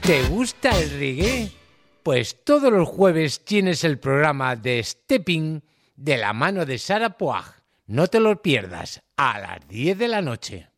¿Te gusta el reggae? Pues todos los jueves tienes el programa de Stepping de la mano de Sara Poag. No te lo pierdas, a las 10 de la noche.